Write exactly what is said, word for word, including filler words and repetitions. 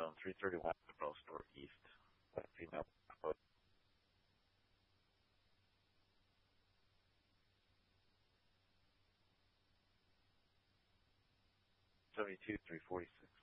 zone three thirty-one most northeast. Female. seventy-two, three forty-six.